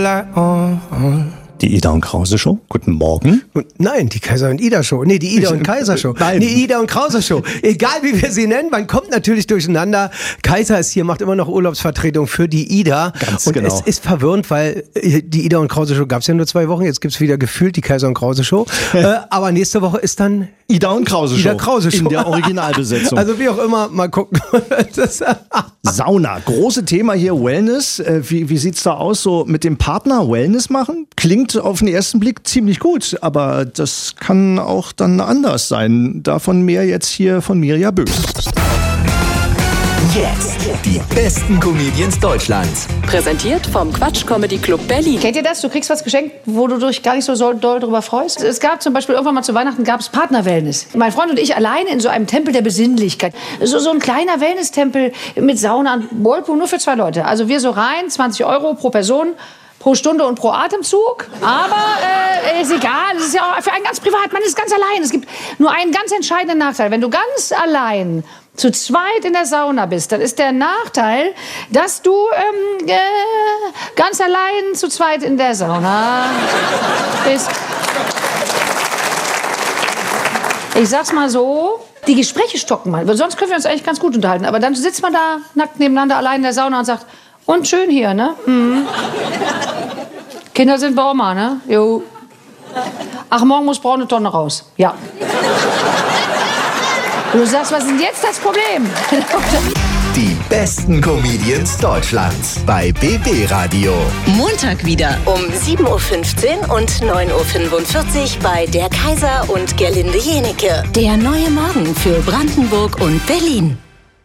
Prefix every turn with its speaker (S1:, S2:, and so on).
S1: Die Ida und Krause Show. Guten Morgen.
S2: Nein, die Kaiser und Ida Show. Nee, die Ida und Kaiser Show.
S1: Nein.
S2: Nee, Ida und Krause Show. Egal wie wir sie nennen, man kommt natürlich durcheinander. Kaiser ist hier, macht immer noch Urlaubsvertretung für die Ida.
S1: Ganz
S2: und
S1: genau.
S2: Es ist verwirrend, weil die Ida und Krause Show gab es ja nur 2 Wochen. Jetzt gibt's wieder gefühlt die Kaiser und Krause Show. Aber nächste Woche ist dann
S1: Ida und Krause Show.
S2: Ida Krause Show.
S1: In der Originalbesetzung.
S2: Also wie auch immer, mal gucken.
S1: Sauna, große Thema hier, Wellness. Wie sieht's da aus, so mit dem Partner Wellness machen? Klingt auf den ersten Blick ziemlich gut, aber das kann auch dann anders sein. Davon mehr jetzt hier von Mirja Bös.
S3: Jetzt die besten Comedians Deutschlands.
S4: Präsentiert vom Quatsch Comedy Club Berlin.
S5: Kennt ihr das? Du kriegst was geschenkt, wo du dich gar nicht so doll drüber freust. Es gab zum Beispiel irgendwann mal zu Weihnachten gab es Partner-Wellness. Mein Freund und ich alleine in so einem Tempel der Besinnlichkeit. So ein kleiner Wellness-Tempel mit Sauna und Whirlpool nur für 2 Leute. Also wir so rein, 20 € pro Person. Pro Stunde und pro Atemzug. Aber ist egal, es ist ja auch für einen ganz privat, man ist ganz allein. Es gibt nur einen ganz entscheidenden Nachteil. Wenn du ganz allein zu zweit in der Sauna bist, dann ist der Nachteil, dass du ganz allein zu zweit in der Sauna bist. Ich sag's mal so, die Gespräche stocken mal. Weil sonst können wir uns eigentlich ganz gut unterhalten. Aber dann sitzt man da nackt nebeneinander allein in der Sauna und sagt, und schön hier, ne? Mhm. Kinder sind bei Oma, ne? Jo. Ach, morgen muss braune Tonne raus. Ja. Du sagst, was ist denn jetzt das Problem?
S3: Die besten Comedians Deutschlands bei BB Radio.
S4: Montag wieder
S6: Um 7.15 Uhr und 9.45 Uhr bei der Kaiser und Gerlinde Jenecke.
S4: der neue Morgen für Brandenburg und Berlin.